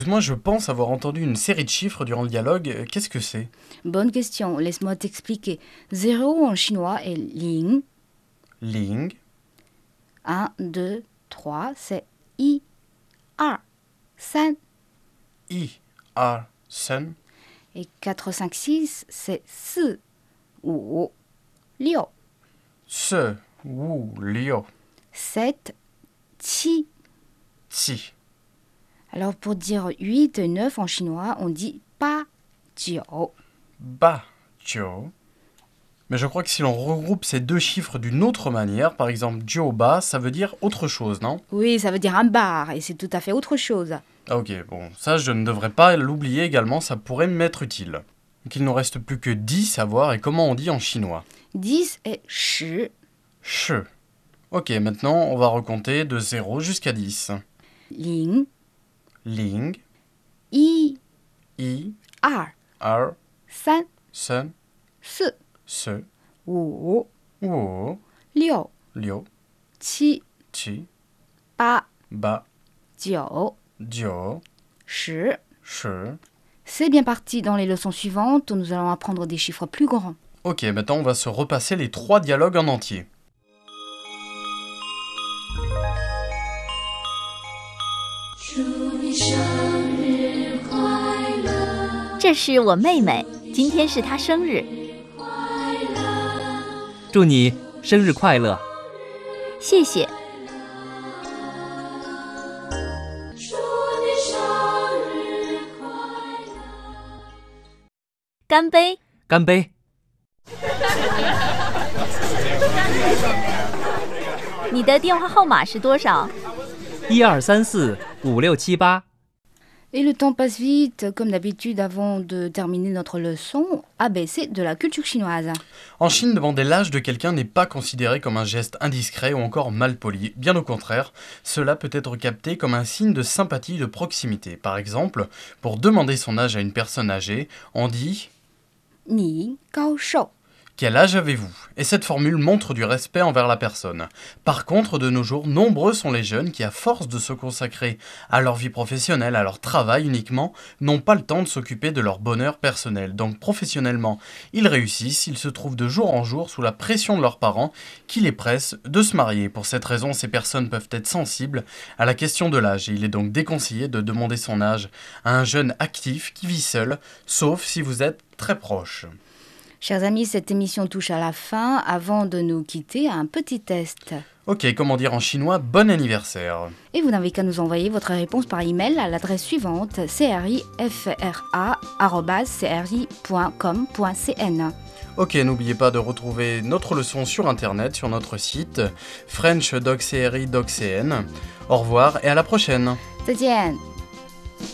Moi, je pense avoir entendu une série de chiffres durant le dialogue. Qu'est-ce que c'est? Bonne question, laisse-moi t'expliquer. 0 en chinois est ling. Ling, 1, 2, 3, c'est i, 2, 3. I, R, Sen, Et 4, 5, 6, c'est 4, 5, 6. Se, Wu, Liu, 7, 6. Ti. Alors pour dire 8 et 9 en chinois, on dit pa, jiu. Ba, Jiu. Mais je crois que si l'on regroupe ces deux chiffres d'une autre manière, par exemple Jiu Ba, ça veut dire autre chose, non? Oui, ça veut dire un bar et c'est tout à fait autre chose. Ah ok, bon, ça je ne devrais pas l'oublier également, ça pourrait m'être utile. Donc il ne nous reste plus que 10 à voir et comment on dit en chinois. 10 est shi, Che. Ok, maintenant on va recompter de 0 jusqu'à 10. ling, Ling, i, I, 2, R, 3, Sen, 4, Se, 5, Wu, 6, Liu, 7, Chi, 8, Ba, 9, Jiu, 10. Che. C'est bien parti dans les leçons suivantes où nous allons apprendre des chiffres plus grands. Ok, maintenant on va se repasser les 3 dialogues en entier. 这是我妹妹，今天是她生日， 祝你生日快乐！ 谢谢。干杯！ 干杯！ 你的电话号码是多少 123456788。 Et le temps passe vite, comme d'habitude, avant de terminer notre leçon ABC de la culture chinoise. En Chine, demander l'âge de quelqu'un n'est pas considéré comme un geste indiscret ou encore malpoli. Bien au contraire, cela peut être capté comme un signe de sympathie de proximité. Par exemple, pour demander son âge à une personne âgée, on dit Ni gao shou. « Quel âge avez-vous » Et cette formule montre du respect envers la personne. Par contre, de nos jours, nombreux sont les jeunes qui, à force de se consacrer à leur vie professionnelle, à leur travail uniquement, n'ont pas le temps de s'occuper de leur bonheur personnel. Donc professionnellement, ils réussissent, ils se trouvent de jour en jour sous la pression de leurs parents qui les pressent de se marier. Pour cette raison, ces personnes peuvent être sensibles à la question de l'âge. Et il est donc déconseillé de demander son âge à un jeune actif qui vit seul, sauf si vous êtes très proche. Chers amis, cette émission touche à la fin. Avant de nous quitter, un petit test. Ok, comment dire en chinois bon anniversaire? Et vous n'avez qu'à nous envoyer votre réponse par email à l'adresse suivante crifra@cri.com.cn. Ok, n'oubliez pas de retrouver notre leçon sur internet sur notre site FrenchDocCRI.cn. Au revoir et à la prochaine. 再见。